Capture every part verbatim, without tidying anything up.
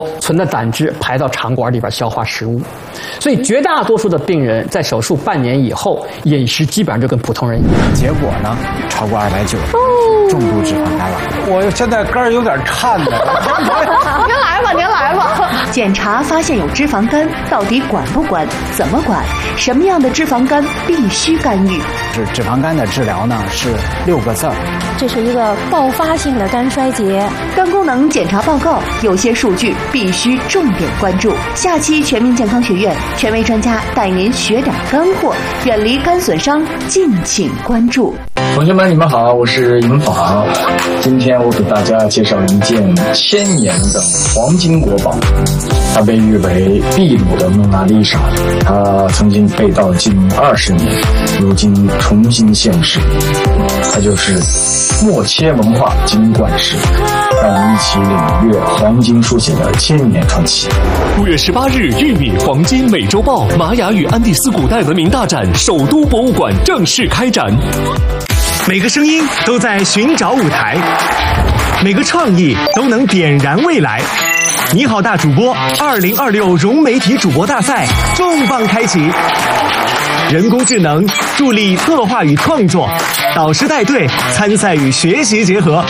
存的胆汁排到肠管里边消化食物，所以绝大多数的病人在手术半年以后，饮食基本上就跟普通人一样。 结果呢，超过二百九，重度脂肪肝了。 我现在肝儿有点颤的。 您来吧，您来吧。检查发现有脂肪肝，到底管不管？怎么管？什么样的脂肪肝必须干预？ 是脂肪肝的治疗呢，是六个字儿。 这是一个爆发性的肝衰竭。 肝功能检查报告有些数据必须重点关注。下期全民健康学院权威专家带您学点干货，远离肝损伤，敬请关注。 同学们，你们好，我是尹昉。今天我给大家介绍一件千年的黄金国宝，它被誉为秘鲁的蒙娜丽莎，它曾经被盗近二十年，如今重新现世。它就是默切文化金冠石，让我们一起领略黄金书写的千年传奇。 五月十八日，玉米黄金美洲豹玛雅与安第斯古代文明大展首都博物馆正式开展。 每个声音都在寻找舞台，每个创意都能点燃未来。你好，大主播二零二六融媒体主播大赛重磅开启，人工智能助力策划与创作，导师带队参赛与学习结合。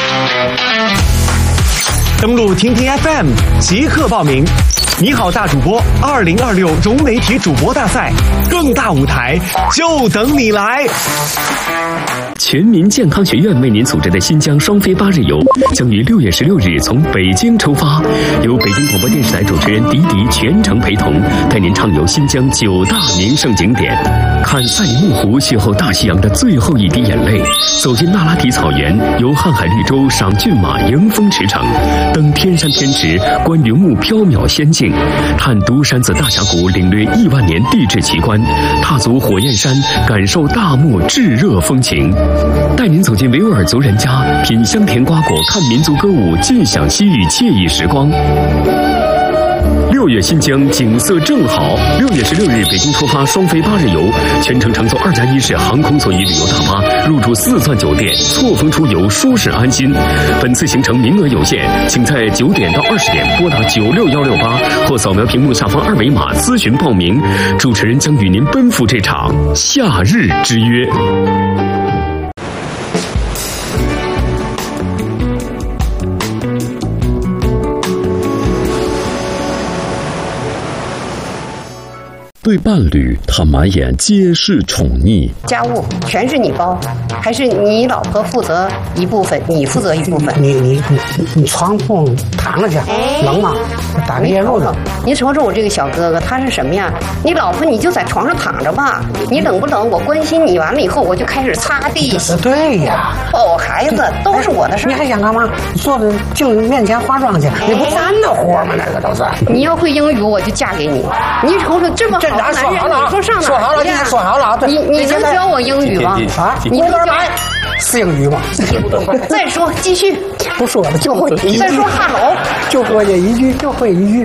登录听听 F M 即刻报名。你好，大主播二零二六融媒体主播大赛，更大舞台就等你来。 全民健康学院为您组织的新疆双飞八日游将于六月十六日从北京出发，由北京广播电视台主持人迪迪全程陪同，带您畅游新疆九大名胜景点，看赛里木湖邂逅大西洋的最后一滴眼泪，走进那拉提草原，游瀚海绿洲赏骏马迎风驰骋，登天山天池观云雾缥缈仙境，探独山子大峡谷领略亿万年地质奇观，踏足火焰山感受大漠炙热风情，带您走进维吾尔族人家，品香甜瓜果，看民族歌舞，尽享西域惬意时光。六月新疆景色正好，六月十六日北京出发双飞八日游，全程乘坐二加一式航空座椅旅游大巴，入住四钻酒店，错峰出游，舒适安心。本次行程名额有限，请在九点到二十点拨打九六幺六八或扫描屏幕下方二维码咨询报名。主持人将与您奔赴这场夏日之约。对伴侣，他满眼皆是宠溺。 家务全是你包，还是你老婆负责一部分，你负责一部分？ 你你你你床铺躺着去，冷吗？打个夜褥子。 你瞅瞅我这个小哥哥，他是什么呀？你老婆你就在床上躺着吧，你冷不冷？我关心你，完了以后我就开始擦地。 对呀， 哦，孩子都是我的事。 你还想干嘛？坐在镜子面前化妆去，那不咱的活吗？那个都是。 你要会英语，我就嫁给你。你瞅瞅这么好。 咱说好了， 说上哪？ 说好了，你说好了。 你你能教我英语吗？ 啊，你不来是英语吗？ 再说，继续。 不说了，就会一句。 再说哈喽， 就会这一句，就会一句。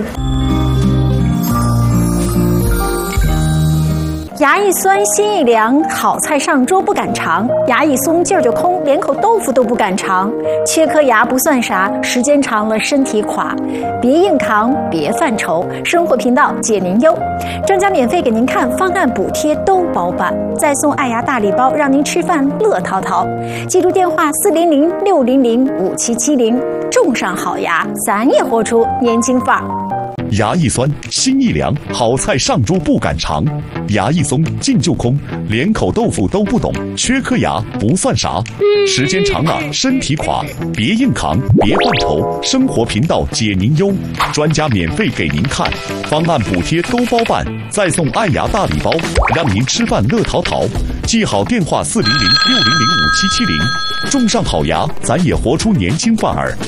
牙一酸心一凉，好菜上桌不敢尝；牙一松劲儿就空，连口豆腐都不敢尝。缺颗牙不算啥，时间长了身体垮。别硬扛，别犯愁，生活频道解您忧。专家免费给您看方案，补贴都包办，再送爱牙大礼包，让您吃饭乐淘淘。记住电话四零零六零零五七七零，种上好牙，咱也活出年轻范儿。 牙一酸心一凉，好菜上桌不敢尝；牙一松劲就空，连口豆腐都不懂。缺颗牙不算啥，时间长了身体垮。别硬扛，别犯愁，生活频道解您忧。专家免费给您看，方案补贴都包办，再送爱牙大礼包，让您吃饭乐淘淘。记好电话四零零六零零五七七零，种上好牙，咱也活出年轻范儿。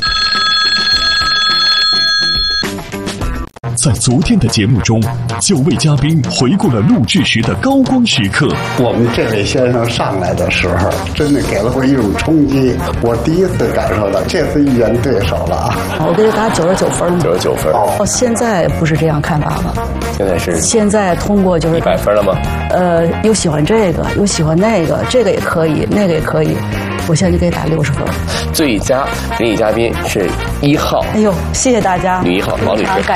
在昨天的节目中，九位嘉宾回顾了录制时的高光时刻。 我们这位先生上来的时候，真的给了我一种冲击，我第一次感受到这次遇见对手了啊！ 我给他打九十九分， 九十九分。 哦，现在不是这样看法了， 现在是现在通过就是一百分了吗？ 呃，又喜欢这个，又喜欢那个，这个也可以，那个也可以。我现在就给打六十分。 最佳女嘉宾是一号。 哎呦，谢谢大家。 女一号王律师。